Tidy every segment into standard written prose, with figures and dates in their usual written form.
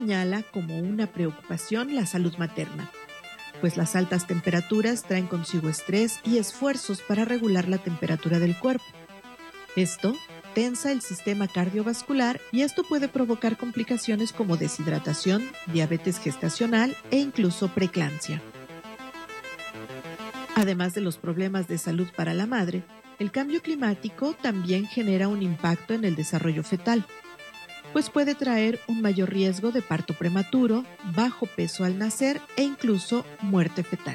señala como una preocupación la salud materna, pues las altas temperaturas traen consigo estrés y esfuerzos para regular la temperatura del cuerpo. Esto tensa el sistema cardiovascular y esto puede provocar complicaciones como deshidratación, diabetes gestacional e incluso preeclampsia. Además de los problemas de salud para la madre, el cambio climático también genera un impacto en el desarrollo fetal, pues puede traer un mayor riesgo de parto prematuro, bajo peso al nacer e incluso muerte fetal.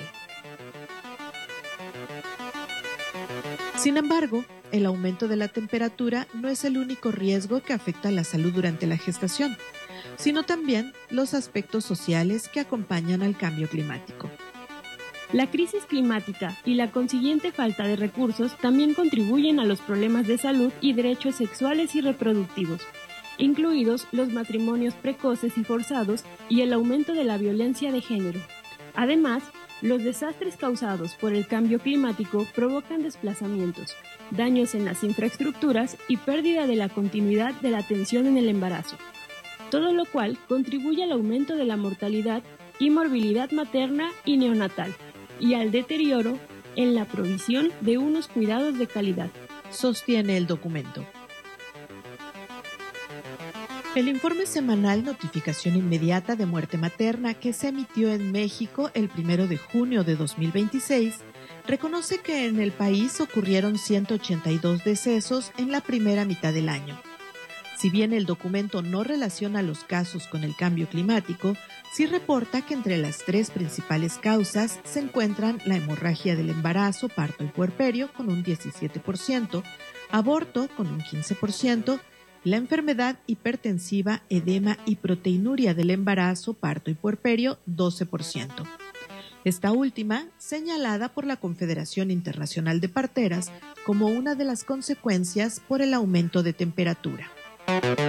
Sin embargo, el aumento de la temperatura no es el único riesgo que afecta a la salud durante la gestación, sino también los aspectos sociales que acompañan al cambio climático. La crisis climática y la consiguiente falta de recursos también contribuyen a los problemas de salud y derechos sexuales y reproductivos, incluidos los matrimonios precoces y forzados y el aumento de la violencia de género. Además, los desastres causados por el cambio climático provocan desplazamientos, daños en las infraestructuras y pérdida de la continuidad de la atención en el embarazo, todo lo cual contribuye al aumento de la mortalidad y morbilidad materna y neonatal, y al deterioro en la provisión de unos cuidados de calidad, sostiene el documento. El informe semanal Notificación Inmediata de Muerte Materna que se emitió en México el 1 de junio de 2026 reconoce que en el país ocurrieron 182 decesos en la primera mitad del año. Si bien el documento no relaciona los casos con el cambio climático, sí reporta que entre las 3 principales causas se encuentran la hemorragia del embarazo, parto y puerperio con un 17%, aborto con un 15%, la enfermedad hipertensiva, edema y proteinuria del embarazo, parto y puerperio 12%. Esta última señalada por la Confederación Internacional de Parteras como una de las consecuencias por el aumento de temperatura.